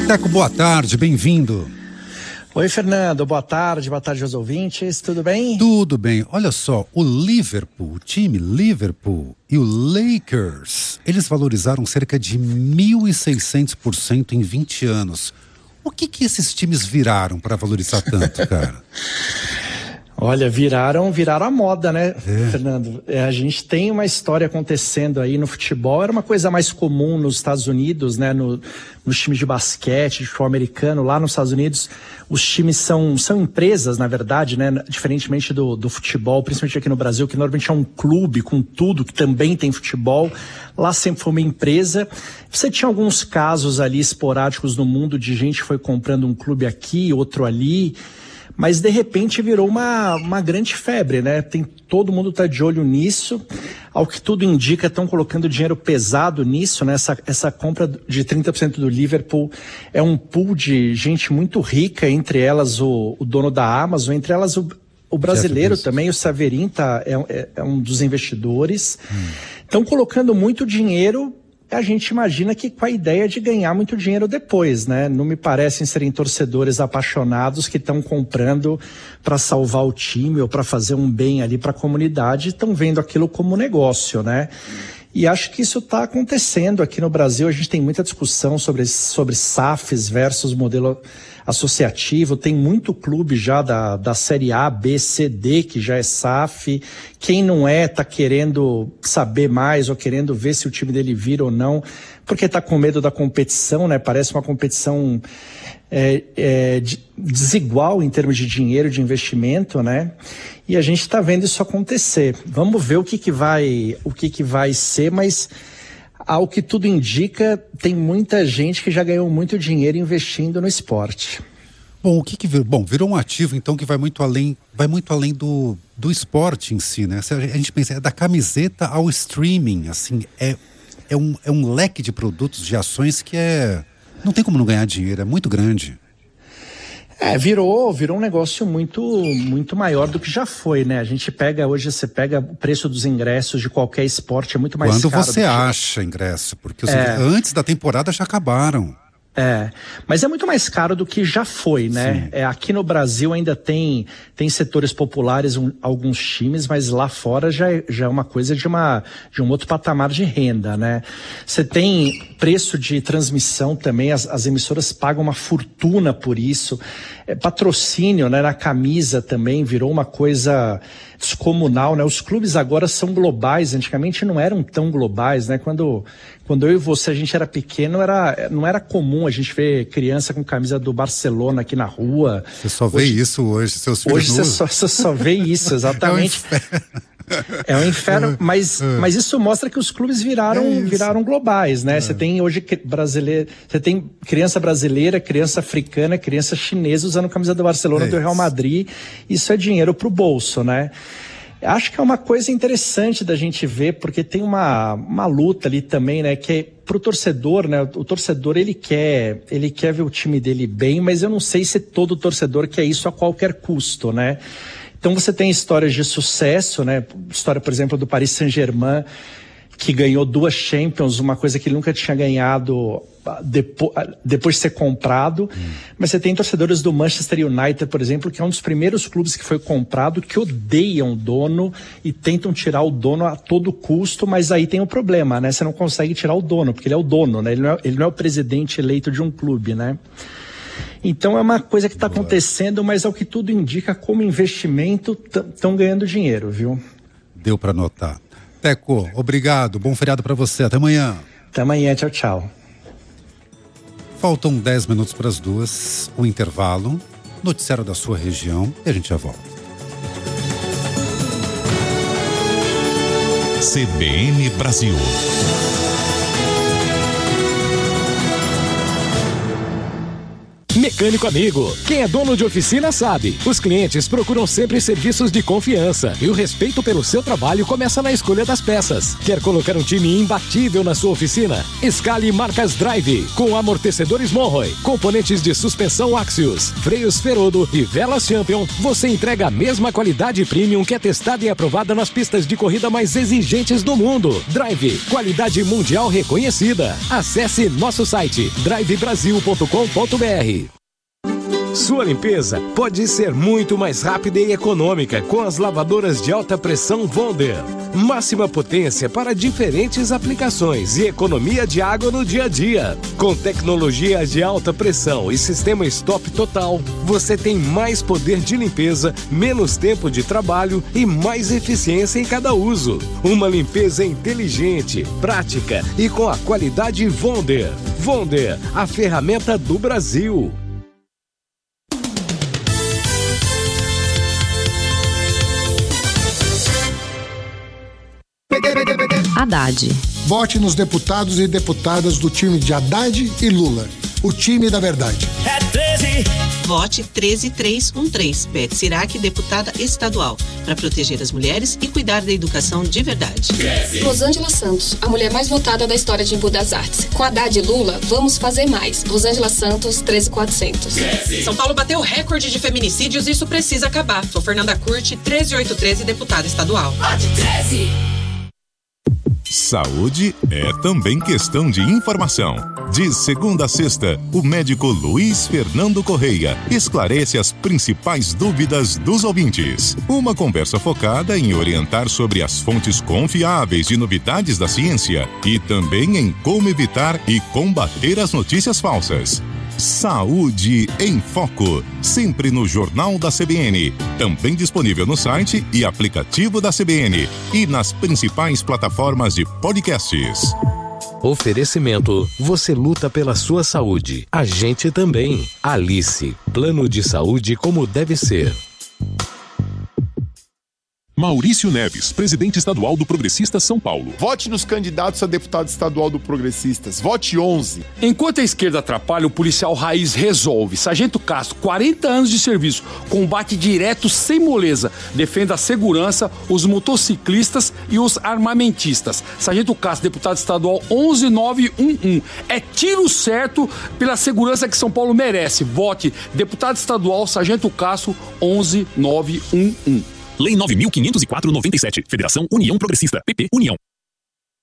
Teco, boa tarde, bem-vindo. Oi, Fernando, boa tarde aos ouvintes, tudo bem? Tudo bem. Olha só, o time Liverpool e o Lakers, eles valorizaram cerca de 1.600% em 20 anos. O que esses times viraram para valorizar tanto, cara? Olha, viraram a moda, né, Fernando? A gente tem uma história acontecendo aí no futebol, era uma coisa mais comum nos Estados Unidos, né, nos times de basquete, de futebol americano, lá nos Estados Unidos, os times são empresas, na verdade, né, diferentemente do futebol, principalmente aqui no Brasil, que normalmente é um clube com tudo, que também tem futebol, lá sempre foi uma empresa. Você tinha alguns casos ali esporádicos no mundo de gente que foi comprando um clube aqui, outro ali, mas de repente virou uma grande febre, né? Todo mundo está de olho nisso. Ao que tudo indica, estão colocando dinheiro pesado nisso, né? Essa compra de 30% do Liverpool é um pool de gente muito rica, entre elas o dono da Amazon, entre elas o brasileiro também, o Saverin é um dos investidores. Estão colocando muito dinheiro. A gente imagina que com a ideia de ganhar muito dinheiro depois, né? Não me parecem serem torcedores apaixonados que estão comprando para salvar o time ou para fazer um bem ali para a comunidade, estão vendo aquilo como negócio, né? E acho que isso está acontecendo aqui no Brasil. A gente tem muita discussão sobre SAFs versus modelo associativo. Tem muito clube já da Série A, B, C, D, que já é SAF. Quem não é, está querendo saber mais ou querendo ver se o time dele vira ou não, porque está com medo da competição, né? Parece uma competição desigual em termos de dinheiro, de investimento, né? E a gente está vendo isso acontecer. Vamos ver o que vai ser, mas ao que tudo indica, tem muita gente que já ganhou muito dinheiro investindo no esporte. Bom, virou um ativo então que vai muito além do esporte em si, né? A gente pensa, da camiseta ao streaming, assim, é um leque de produtos, de ações que não tem como não ganhar dinheiro, é muito grande. Virou um negócio muito, muito maior do que já foi, né? Hoje você pega o preço dos ingressos de qualquer esporte, é muito mais caro. Quando você acha ingresso, porque antes da temporada já acabaram. Mas é muito mais caro do que já foi, né? Aqui no Brasil ainda tem setores populares, alguns times, mas lá fora já é uma coisa de um outro patamar de renda, né? Você tem preço de transmissão também, as emissoras pagam uma fortuna por isso. Patrocínio, né, na camisa também virou uma coisa descomunal, né? Os clubes agora são globais, antigamente não eram tão globais, né? Quando eu e você, a gente era pequeno, não era comum a gente ver criança com camisa do Barcelona aqui na rua. Você só vê isso hoje, seus filhos hoje você só vê isso, exatamente. É um inferno, mas isso mostra que os clubes viraram globais, né? Você tem hoje você tem criança brasileira, criança africana, criança chinesa usando camisa do Barcelona, do Real Madrid. Isso é dinheiro pro bolso, né? Acho que é uma coisa interessante da gente ver, porque tem uma luta ali também, né? Que é pro torcedor, né? O torcedor, ele quer ver o time dele bem, mas eu não sei se todo torcedor quer isso a qualquer custo, né? Então você tem histórias de sucesso, né? História, por exemplo, do Paris Saint-Germain, que ganhou 2 Champions, uma coisa que ele nunca tinha ganhado depois de ser comprado. Mas você tem torcedores do Manchester United, por exemplo, que é um dos primeiros clubes que foi comprado, que odeiam o dono e tentam tirar o dono a todo custo, mas aí tem um problema, né? Você não consegue tirar o dono, porque ele é o dono, né? Ele não é o presidente eleito de um clube, né? Então é uma coisa que está acontecendo, mas ao que tudo indica, como investimento, estão ganhando dinheiro, viu? Deu para notar. Teco, obrigado, bom feriado para você, até amanhã. Até amanhã, tchau, tchau. Faltam 10 minutos para as 2, o intervalo, noticiário da sua região e a gente já volta. CBN Brasil. Mecânico Amigo. Quem é dono de oficina sabe. Os clientes procuram sempre serviços de confiança e o respeito pelo seu trabalho começa na escolha das peças. Quer colocar um time imbatível na sua oficina? Escale marcas Drive, com amortecedores Monroe, componentes de suspensão Axios, freios Ferodo e velas Champion. Você entrega a mesma qualidade premium que é testada e aprovada nas pistas de corrida mais exigentes do mundo. Drive, qualidade mundial reconhecida. Acesse nosso site drivebrasil.com.br. Sua limpeza pode ser muito mais rápida e econômica com as lavadoras de alta pressão Wonder. Máxima potência para diferentes aplicações e economia de água no dia a dia. Com tecnologia de alta pressão e sistema stop total, você tem mais poder de limpeza, menos tempo de trabalho e mais eficiência em cada uso. Uma limpeza inteligente, prática e com a qualidade Wonder. Wonder, a ferramenta do Brasil. Haddad. Vote nos deputados e deputadas do time de Haddad e Lula. O time da verdade. É 13. Vote 13313, Beth Sirac, deputada estadual, para proteger as mulheres e cuidar da educação de verdade. 13. Rosângela Santos, a mulher mais votada da história de Embu das Artes. Com Haddad e Lula, vamos fazer mais. Rosângela Santos, 13400. 13. São Paulo bateu recorde de feminicídios e isso precisa acabar. Sou Fernanda Curti, 13813, deputada estadual. Vote 13. Saúde é também questão de informação. De segunda a sexta, o médico Luiz Fernando Correia esclarece as principais dúvidas dos ouvintes. Uma conversa focada em orientar sobre as fontes confiáveis de novidades da ciência e também em como evitar e combater as notícias falsas. Saúde em Foco, sempre no Jornal da CBN, também disponível no site e aplicativo da CBN e nas principais plataformas de podcasts. Oferecimento, você luta pela sua saúde, a gente também. Alice, plano de saúde como deve ser. Maurício Neves, presidente estadual do Progressistas São Paulo. Vote nos candidatos a deputado estadual do Progressistas. Vote 11. Enquanto a esquerda atrapalha, o policial raiz resolve. Sargento Castro, 40 anos de serviço, combate direto sem moleza. Defenda a segurança, os motociclistas e os armamentistas. Sargento Castro, deputado estadual 11911. É tiro certo pela segurança que São Paulo merece. Vote deputado estadual Sargento Castro 11911. Lei 9.504/97. Federação União Progressista. PP União.